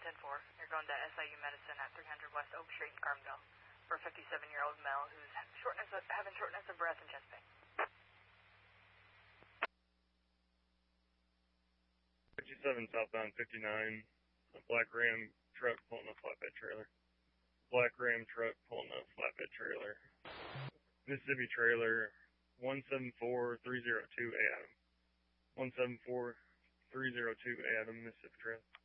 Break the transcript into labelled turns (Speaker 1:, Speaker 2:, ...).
Speaker 1: 10-4. You're going to SIU Medicine at 300 West Oak Street in Carbondale for a 57-year-old male who's having shortness of breath and chest pain.
Speaker 2: 57 southbound 59, a black Ram truck pulling a flatbed trailer. Black Ram truck pulling a flatbed trailer. Mississippi trailer 174302 Adam. 174302 Adam, Mississippi trailer.